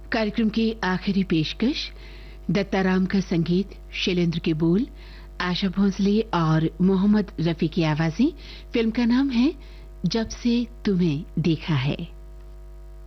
कार्यक्रम की आखिरी पेशकश दत्ताराम का संगीत, शैलेंद्र के बोल, आशा भोंसले और मोहम्मद रफी की आवाजें। फिल्म का नाम है जब से तुम्हें देखा है।